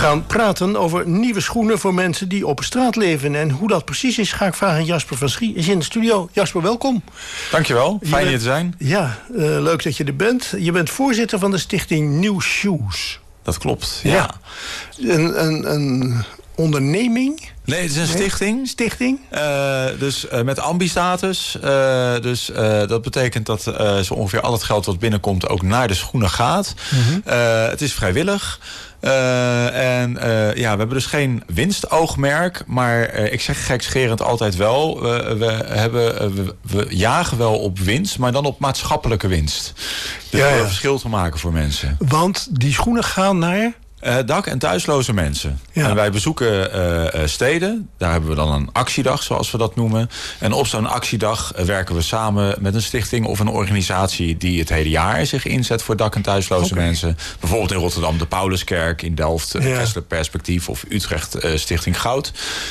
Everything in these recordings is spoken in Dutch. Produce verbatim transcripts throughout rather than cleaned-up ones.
gaan praten over nieuwe schoenen voor mensen die op straat leven. En hoe dat precies is, ga ik vragen aan Jasper van Schie. Is in de studio. Jasper, welkom. Dankjewel, fijn je hier te zijn. Ja, uh, leuk dat je er bent. Je bent voorzitter van de stichting New Shoes. Dat klopt, ja. ja. Een, een, een onderneming... Nee, het is een nee. stichting. Stichting? Uh, dus uh, met ambi-status. Uh, dus uh, dat betekent dat uh, zo ongeveer al het geld wat binnenkomt ook naar de schoenen gaat. Mm-hmm. Uh, het is vrijwillig. Uh, en uh, ja, we hebben dus geen winstoogmerk. Maar uh, ik zeg gekscherend altijd wel. We, we, hebben, uh, we, we jagen wel op winst, maar dan op maatschappelijke winst. Dus ja, ja. een verschil te maken voor mensen. Want die schoenen gaan naar... Uh, dak- en thuisloze mensen. Ja. En wij bezoeken uh, uh, steden. Daar hebben we dan een actiedag, zoals we dat noemen. En op zo'n actiedag uh, werken we samen met een stichting of een organisatie die het hele jaar zich inzet voor dak- en thuisloze okay. mensen. Bijvoorbeeld in Rotterdam de Pauluskerk, in Delft ja. Kessler Perspectief of Utrecht uh, Stichting Goud.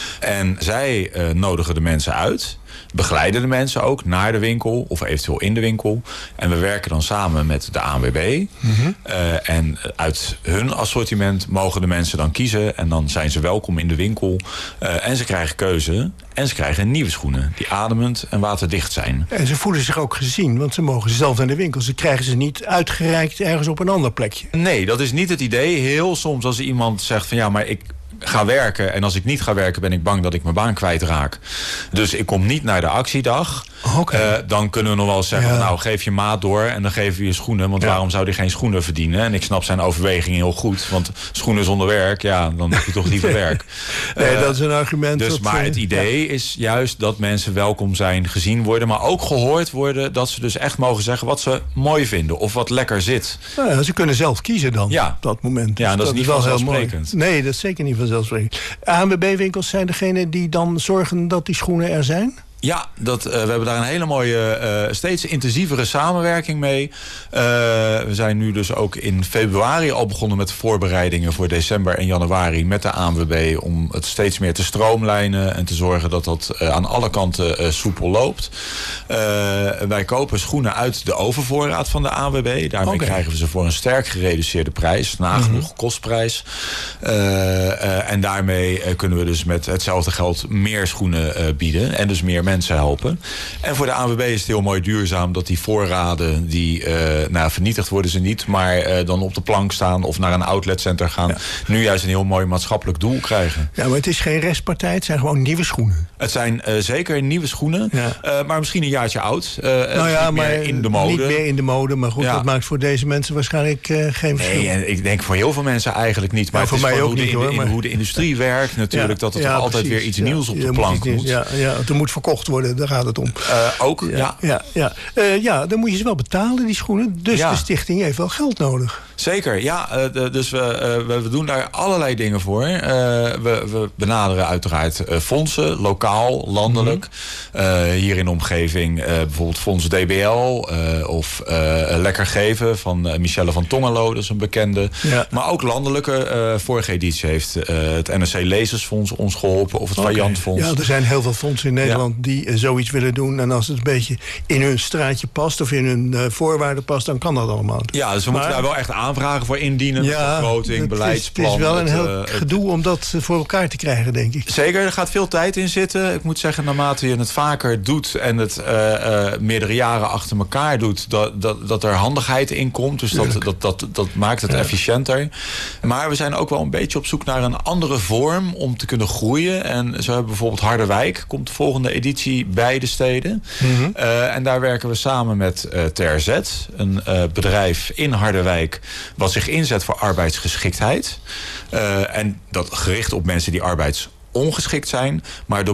En zij uh, nodigen de mensen uit. Begeleiden de mensen ook naar de winkel of eventueel in de winkel. En we werken dan samen met de A N W B. Mm-hmm. Uh, en uit hun assortiment mogen de mensen dan kiezen. En dan zijn ze welkom in de winkel. Uh, en ze krijgen keuze. En ze krijgen nieuwe schoenen die ademend en waterdicht zijn. En ze voelen zich ook gezien, want ze mogen zelf naar de winkel. Ze krijgen ze niet uitgereikt ergens op een ander plekje. Nee, dat is niet het idee. Heel soms als iemand zegt van ja, maar ik... ga werken en als ik niet ga werken ben ik bang dat ik mijn baan kwijtraak. Dus ik kom niet naar de actiedag. Okay. Uh, dan kunnen we nog wel eens zeggen, ja. nou geef je maat door en dan geven we je schoenen. Want ja. waarom zou die geen schoenen verdienen? En ik snap zijn overweging heel goed. Want schoenen zonder werk, ja, dan heb je toch liever werk. Nee, uh, dat is een argument. Dus, dat, maar het idee ja. is juist dat mensen welkom zijn, gezien worden. Maar ook gehoord worden dat ze dus echt mogen zeggen wat ze mooi vinden. Of wat lekker zit. Nou ja, ze kunnen zelf kiezen dan ja. op dat moment. Dus ja, dat, dat is niet vanzelfsprekend. Nee, dat is zeker niet vanzelfsprekend. A N W B-winkels zijn degene die dan zorgen dat die schoenen er zijn? Ja, dat, uh, we hebben daar een hele mooie, uh, steeds intensievere samenwerking mee. Uh, we zijn nu dus ook in februari al begonnen met voorbereidingen voor december en januari met de A N W B om het steeds meer te stroomlijnen en te zorgen dat dat uh, aan alle kanten uh, soepel loopt. Uh, wij kopen schoenen uit de overvoorraad van de A N W B. Daarmee okay. krijgen we ze voor een sterk gereduceerde prijs, nagenoeg mm-hmm. kostprijs. Uh, uh, en daarmee uh, kunnen we dus met hetzelfde geld meer schoenen uh, bieden en dus meer mensen mensen helpen. En voor de A N W B is het heel mooi duurzaam dat die voorraden, die uh, nou, vernietigd worden ze niet, maar uh, dan op de plank staan of naar een outletcenter gaan, ja. nu juist een heel mooi maatschappelijk doel krijgen. Ja, maar het is geen restpartij, het zijn gewoon nieuwe schoenen. Het zijn uh, zeker nieuwe schoenen, ja. uh, maar misschien een jaartje oud. Uh, nou ja, niet maar meer in de mode. Niet meer in de mode, maar goed, ja. dat maakt voor deze mensen waarschijnlijk uh, geen verschil. Nee, en ik denk voor heel veel mensen eigenlijk niet. Maar ja, voor het is mij ook hoe, niet, de, hoor, in, maar... hoe de industrie werkt natuurlijk, ja, dat er ja, altijd precies. weer iets ja. nieuws op ja, de plank moet. moet. Ja, ja, er moet verkocht worden, daar gaat het om. Uh, ook, ja. Ja, ja, ja. Uh, ja, dan moet je ze wel betalen, die schoenen. Dus ja. de stichting heeft wel geld nodig. Zeker, ja. Uh, de, dus we, uh, we doen daar allerlei dingen voor. Uh, we, we benaderen uiteraard uh, fondsen, lokaal, landelijk. Mm-hmm. Uh, hier in de omgeving uh, bijvoorbeeld Fonds D B L uh, of uh, Lekker Geven van uh, Michelle van Tongelo, dat is een bekende. Ja. Maar ook landelijke. Uh, vorige editie heeft uh, het N R C Lezersfonds ons geholpen of het okay. Vajantfonds. Ja, er zijn heel veel fondsen in Nederland ja. die uh, zoiets willen doen. En als het een beetje in hun straatje past of in hun uh, voorwaarden past, dan kan dat allemaal. Ja, dus we maar, moeten daar wel echt aanvragen voor indienen. Ja, vergroting, beleidsplan. Het is wel een het, heel uh, gedoe om dat voor elkaar te krijgen, denk ik. Zeker, er gaat veel tijd in zitten. Ik moet zeggen, naarmate je het vaker doet en het uh, uh, meerdere jaren achter elkaar doet, dat, dat, dat er handigheid in komt. Dus dat, dat, dat, dat maakt het ja. efficiënter. Maar we zijn ook wel een beetje op zoek naar een andere vorm om te kunnen groeien. En zo hebben bijvoorbeeld Harderwijk, komt de volgende editie bij de steden. Mm-hmm. Uh, en daar werken we samen met uh, T R Z, een uh, bedrijf in Harderwijk wat zich inzet voor arbeidsgeschiktheid. Uh, en dat gericht op mensen die arbeidsongeschikt zijn, maar door